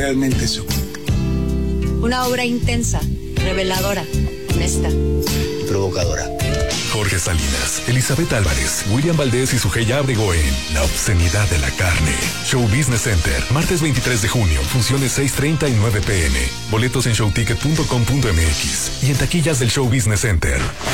realmente es oculta. Una obra intensa, reveladora, honesta y provocadora. Jorge Salinas, Elizabeth Álvarez, William Valdés y Sugeya Abrego en La obscenidad de la carne. Show Business Center, martes 23 de junio, funciones 6:30 y 9 p.m. Boletos en showticket.com.mx y en taquillas del Show Business Center.